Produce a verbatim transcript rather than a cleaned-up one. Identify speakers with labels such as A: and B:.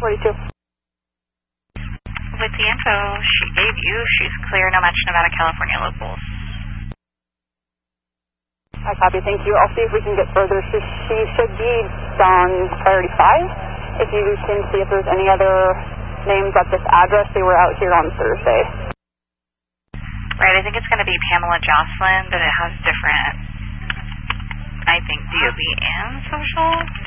A: forty-two.
B: With the info she gave you, she's clear, no match Nevada, California locals.
A: I copy, thank you. I'll see if we can get further. She, she should be on priority five. If you can see if there's any other names at this address, they were out here on Thursday.
B: Right, I think it's going to be Pamela Jocelyn, but it has different, I think, D O B and social.